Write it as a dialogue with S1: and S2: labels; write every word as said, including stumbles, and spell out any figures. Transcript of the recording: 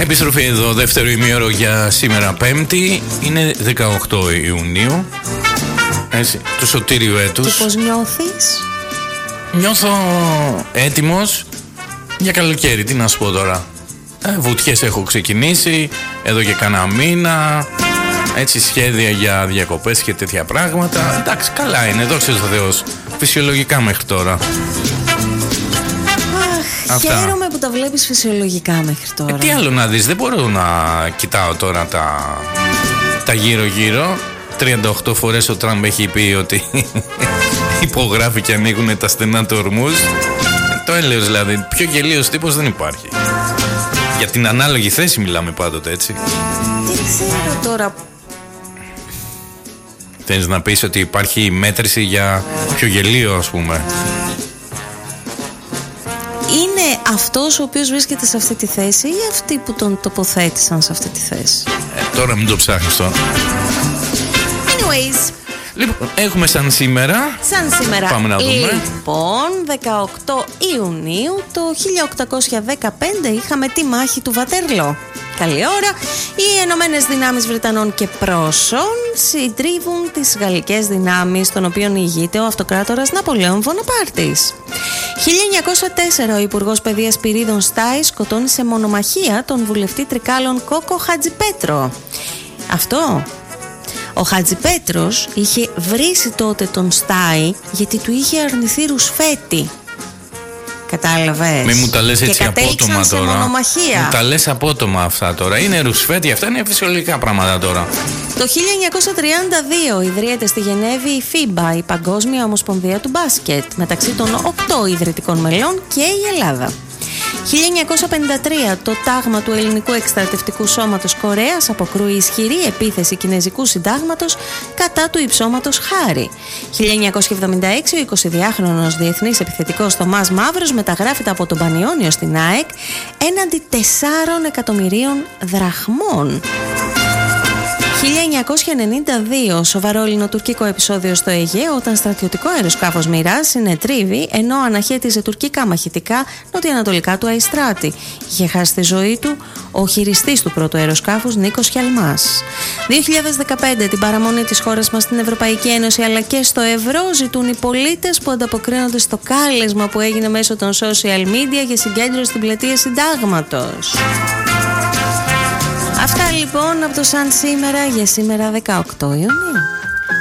S1: Επιστροφή εδώ, δεύτερο ημίωρο για σήμερα Πέμπτη. Είναι δεκαοκτώ Ιουνίου. Έτσι, του σωτήριου έτους.
S2: Και πώς νιώθεις?
S1: Νιώθω έτοιμος για καλοκαίρι, τι να σου πω τώρα. ε, Βουτιές έχω ξεκινήσει εδώ και κανένα μήνα. Έτσι, σχέδια για διακοπές και τέτοια πράγματα. Εντάξει, καλά είναι, δόξα τω Θεώς. Φυσιολογικά μέχρι τώρα.
S2: Αχ, χαίρομαι που τα βλέπεις φυσιολογικά μέχρι τώρα.
S1: ε, Τι άλλο να δεις, δεν μπορώ να κοιτάω τώρα τα, τα γύρω-γύρω. τριάντα οκτώ φορές ο Τραμπ έχει πει ότι υπογράφει και ανοίγουν τα στενά του ορμούς. Το έλεος δηλαδή, πιο γελίος τύπος δεν υπάρχει. Για την ανάλογη θέση μιλάμε πάντοτε, έτσι.
S2: Τι ξέρω τώρα.
S1: Θέλεις να πεις ότι υπάρχει μέτρηση για πιο γελίο, ας πούμε?
S2: Είναι αυτός ο οποίος βρίσκεται σε αυτή τη θέση ή αυτοί που τον τοποθέτησαν σε αυτή τη θέση?
S1: ε, Τώρα μην το ψάχνεις τώρα.
S2: Anyways,
S1: Λοιπόν, έχουμε σαν σήμερα.
S2: σαν σήμερα.
S1: Πάμε να δούμε.
S2: Λοιπόν, δεκαοκτώ Ιουνίου το χίλια οκτακόσια δεκαπέντε είχαμε τη μάχη του Βατερλό. Καλή ώρα. Οι Ενωμένες Δυνάμεις Βρετανών και Πρώσων συντρίβουν τις γαλλικές δυνάμεις, των οποίων ηγείται ο αυτοκράτορας Ναπολέων Βοναπάρτης. χίλια εννιακόσια τέσσερα ο Υπουργός Παιδείας Πυρίδων Στάι σκοτώνει σε μονομαχία τον βουλευτή Τρικάλων Κόκο Χατζιπέτρο. Αυτό. Ο Χατζιπέτρος είχε βρήσει τότε τον Στάι γιατί του είχε αρνηθεί ρουσφέτη. Κατάλαβες?
S1: Μην μου τα λες έτσι απότομα
S2: σε
S1: τώρα.
S2: μονομαχία.
S1: Μου τα λες απότομα αυτά τώρα. Είναι ρουσφέτη, αυτά είναι φυσιολογικά πράγματα τώρα.
S2: Το χίλια εννιακόσια τριάντα δύο ιδρύεται στη Γενέβη η φίμπα, η Παγκόσμια Ομοσπονδία του Μπάσκετ, μεταξύ των οκτώ ιδρυτικών μελών και η Ελλάδα. χίλια εννιακόσια πενήντα τρία το τάγμα του Ελληνικού Εκστρατευτικού Σώματος Κορέας αποκρούει ισχυρή επίθεση Κινεζικού Συντάγματος κατά του υψώματος Χάρη. χίλια εννιακόσια εβδομήντα έξι ο εικοσιδυάχρονος διεθνής επιθετικός Θωμάς Μαύρος μεταγράφεται από τον Πανιόνιο στην ΑΕΚ έναντι τεσσάρων εκατομμυρίων δραχμών. χίλια εννιακόσια ενενήντα δύο σοβαρό ελληνοτουρκικό επεισόδιο στο Αιγαίο όταν στρατιωτικό αεροσκάφος Μοιράζ συνετρίβει ενώ αναχέτιζε τουρκικά μαχητικά νοτιοανατολικά του Αϊστράτη. Είχε χάσει τη ζωή του ο χειριστής του πρώτου αεροσκάφους Νίκος Χιαλμάς. δύο χιλιάδες δεκαπέντε την παραμονή της χώρας μας στην Ευρωπαϊκή Ένωση αλλά και στο ευρώ ζητούν οι πολίτες που ανταποκρίνονται στο κάλεσμα που έγινε μέσω των social media για συγκέντρωση στην πλατεία Συντάγματος. Αυτά λοιπόν από το Σαν σήμερα για σήμερα δεκαοκτώ Ιουνίου.